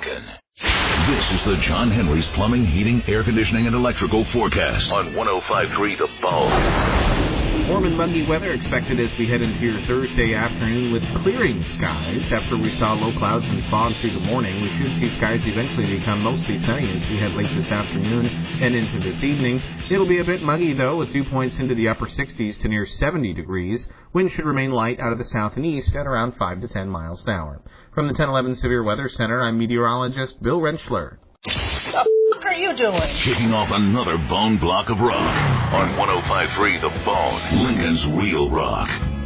Lincoln. This is the John Henry's Plumbing, Heating, Air Conditioning, and Electrical forecast on 105.3 The Bone. Warm and muggy weather expected as we head into your Thursday afternoon with clearing skies. After we saw low clouds and fog through the morning, we should see skies eventually become mostly sunny as we head late this afternoon and into this evening. It'll be a bit muggy, though, with dew points into the upper 60s to near 70 degrees. Wind should remain light out of the south and east at around 5 to 10 miles an hour. From the 1011 Severe Weather Center, I'm meteorologist Bill Rentschler. What are you doing? Kicking off another bone block of rock on 105.3 The Bone, Lincoln's Real Rock.